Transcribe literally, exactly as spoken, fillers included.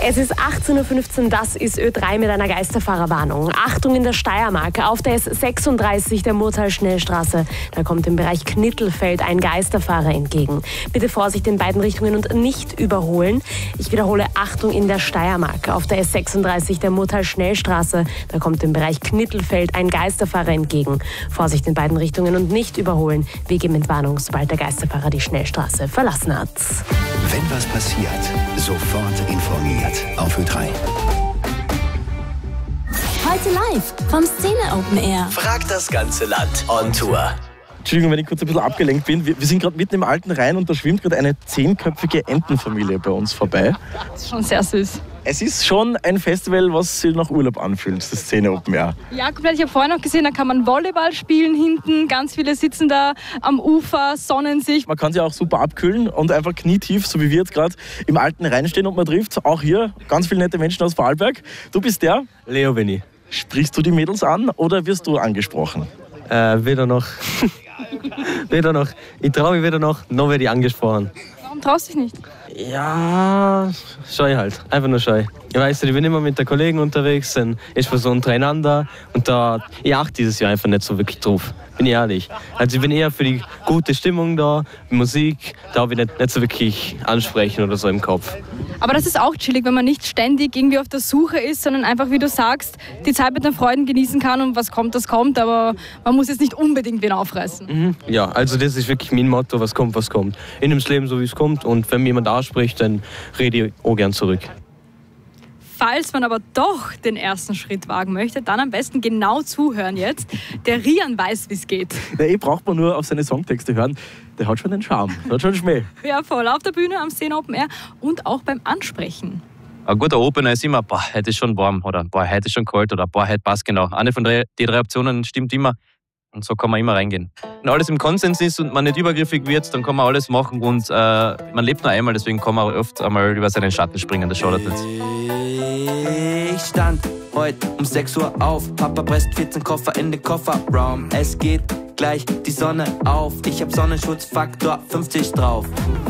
Es ist achtzehn Uhr fünfzehn, das ist Ö drei mit einer Geisterfahrerwarnung. Achtung in der Steiermark, auf der S sechsunddreißig der Murtal-Schnellstraße. Da kommt im Bereich Knittelfeld ein Geisterfahrer entgegen. Bitte Vorsicht in beiden Richtungen und nicht überholen. Ich wiederhole, Achtung in der Steiermark, auf der S sechsunddreißig der Murtal-Schnellstraße. Da kommt im Bereich Knittelfeld ein Geisterfahrer entgegen. Vorsicht in beiden Richtungen und nicht überholen. Wege mit Warnung, sobald der Geisterfahrer die Schnellstraße verlassen hat. Wenn was passiert, sofort informiert auf Ö drei. Heute live vom Szene Open Air. Frag das ganze Land on Tour. Entschuldigung, wenn ich kurz ein bisschen abgelenkt bin. Wir, wir sind gerade mitten im alten Rhein und da schwimmt gerade eine zehnköpfige Entenfamilie bei uns vorbei. Das ist schon sehr süß. Es ist schon ein Festival, was sich nach Urlaub anfühlt, das Szene Open Air. Ja, komplett. Ich habe vorhin noch gesehen, da kann man Volleyball spielen hinten. Ganz viele sitzen da am Ufer, sonnen sich. Man kann sich auch super abkühlen und einfach knietief, so wie wir jetzt gerade, im alten Rhein stehen und man trifft auch hier ganz viele nette Menschen aus Vorarlberg. Du bist der? Leo bin ich. Sprichst du die Mädels an oder wirst du angesprochen? Äh, weder noch. weder noch. Ich traue mich weder noch, noch werde ich angesprochen. Warum traust du dich nicht? Ja, scheu halt. Einfach nur scheu. Ich weiß, ich bin immer mit den Kollegen unterwegs, dann ist man so untereinander und da, ich achte dieses Jahr einfach nicht so wirklich drauf. Bin ich ehrlich. Also ich bin eher für die gute Stimmung da, Musik, da habe ich nicht, nicht so wirklich ansprechen oder so im Kopf. Aber das ist auch chillig, wenn man nicht ständig irgendwie auf der Suche ist, sondern einfach, wie du sagst, die Zeit mit den Freunden genießen kann und was kommt, das kommt, aber man muss jetzt nicht unbedingt wen aufreißen. Mhm. Ja, also das ist wirklich mein Motto, was kommt, was kommt. In dem Leben so, wie es kommt und wenn mir jemand anspricht, dann rede ich auch gern zurück. Falls man aber doch den ersten Schritt wagen möchte, dann am besten genau zuhören jetzt. Der Rian weiß, wie es geht. Der eh braucht man nur auf seine Songtexte hören. Der hat schon den Charme, der hat schon Schmäh. Ja, voll. Auf der Bühne, am Szene Open Air und auch beim Ansprechen. Ein guter Opener ist immer, boah, heute ist schon warm oder boah, heute ist schon kalt oder boah, heute passt genau. Eine von den drei Optionen stimmt immer und so kann man immer reingehen. Wenn alles im Konsens ist und man nicht übergriffig wird, dann kann man alles machen und äh, man lebt nur einmal, deswegen kann man oft einmal über seinen Schatten springen, das schadet nicht. Ich stand heute um sechs Uhr auf, Papa presst vierzehn Koffer in den Kofferraum. Es geht gleich die Sonne auf, ich hab Sonnenschutzfaktor fünfzig drauf.